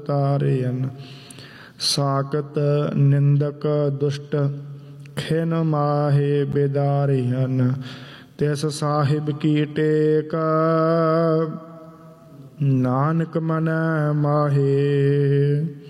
ਤਾਰਿਅਨ। ਸਾਕਤ ਨਿੰਦਕ ਦੁਸ਼ਟ ਖਿਨ ਮਾਹੇ ਬਿਦਾਰਿਅਨ। ਤਿਸ ਸਾਹਿਬ ਕੀ ਟੇਕ ਨਾਨਕ ਮਨੈ ਮਾਹੇ।